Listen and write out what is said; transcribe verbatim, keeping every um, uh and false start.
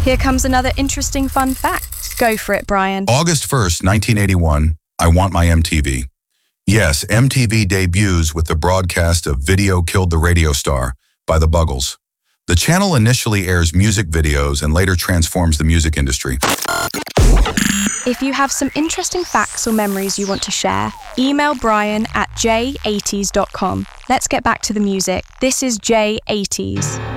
Here comes another interesting fun fact. Go for it, Brian. August first, nineteen eighty-one, I Want My M T V. Yes, M T V debuts with the broadcast of Video Killed the Radio Star by the Buggles. The channel initially airs music videos and later transforms the music industry. If you have some interesting facts or memories you want to share, email Brian at j eighties dot com. Let's get back to the music. This is J eighties.